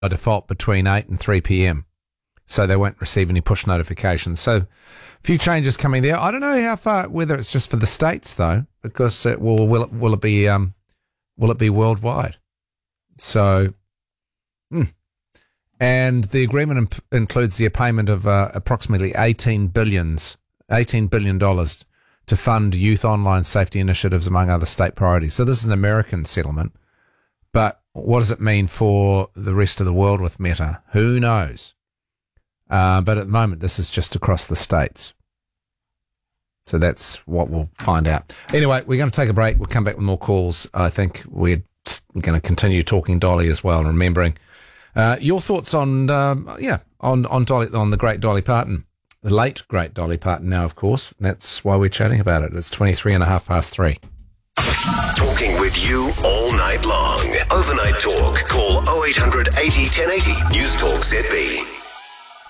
by default between 8 and 3 p.m. So they won't receive any push notifications. So a few changes coming there. I don't know how far, whether it's just for the states though, because will it be worldwide? So, and the agreement includes the payment of approximately $18 billion to fund youth online safety initiatives, among other state priorities. So this is an American settlement, but what does it mean for the rest of the world with Meta? Who knows? But at the moment, this is just across the states. So that's what we'll find out. Anyway, we're going to take a break. We'll come back with more calls. I think we're going to continue talking Dolly as well, and remembering your thoughts on Dolly, on the great Dolly Parton, the late great Dolly Parton. Now, of course, that's why we're chatting about it. It's 3:23. Talking with you all night long. Overnight talk. Call 0800 80 1080. News Talk ZB.